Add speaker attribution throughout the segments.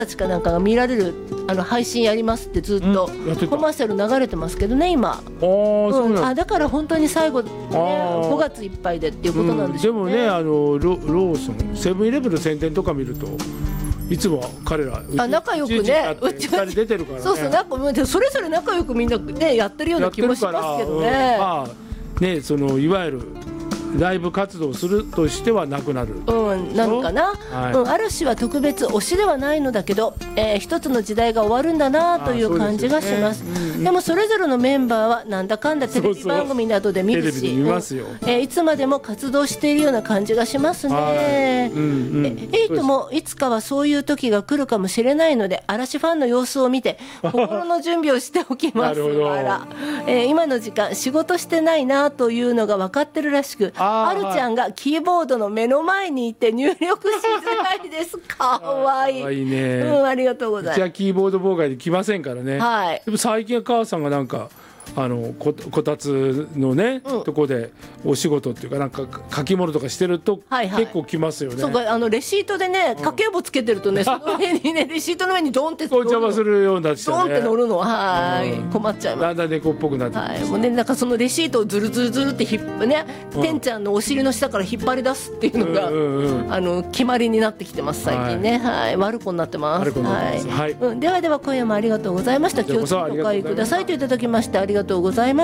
Speaker 1: たちかなんかが見られる配信やりますってずっとコマーシャル流れてますけどね今。だから本当に最後、ね、5月いっぱいでっていうことなんでしょうね。
Speaker 2: でもねローソンセブンイレブンの宣伝とか見るといつも彼ら
Speaker 1: 仲良くね
Speaker 2: 2人出てるからね。
Speaker 1: そうそうそれぞれ仲良くみんなねやってるような気もしますけどね。
Speaker 2: ねそのいわゆるライブ活動するとしてはなくなる、
Speaker 1: なのかな、嵐は特別推しではないのだけど、一つの時代が終わるんだなという感じがします。でもそれぞれのメンバーはなんだかんだテレビ番組などで見るし、いつまでも活動しているような感じがしますね。エイトもいつかはそういう時が来るかもしれないので、嵐ファンの様子を見て心の準備をしておきます。今の時間仕事してないなというのが分かってるらしく、あるちゃんがキーボードの目の前にいて入力しづらいです。かわいい。
Speaker 2: いいね。
Speaker 1: ありがとうございます。
Speaker 2: じゃあキーボード妨害できませんからね。でも最近は母さんがなんかこたつのね、とこでお仕事っていうかなんか書き物とかしてると結構来ますよね。
Speaker 1: そうかレシートでね家計簿つけてるとねその上にねレシートの上にドンって
Speaker 2: お邪魔するようになって
Speaker 1: ドンって乗るの困っちゃいます。
Speaker 2: だんだん猫っぽくなって
Speaker 1: もうねなんかそのレシートをずるずるずるってねてんちゃんのお尻の下から引っ張り出すっていうのが決まりになってきてます最近ね。悪子になってます。ではでは今夜もありがとうございました。今日お帰りくださいといただきましてありがとうございます。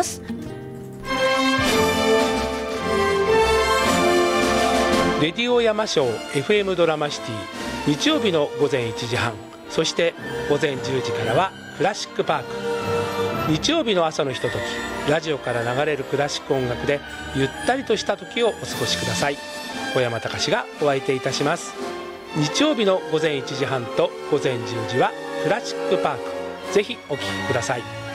Speaker 3: レディオ山椒 FM ドラマシティ、日曜日の午前1時半、そして午前10時からはクラシックパーク。日曜日の朝のひととき、ラジオから流れるクラシック音楽でゆったりとした時をお過ごしください。小山隆がお相手いたします。日曜日の午前1時半と午前10時はクラシックパーク、ぜひお聴きください。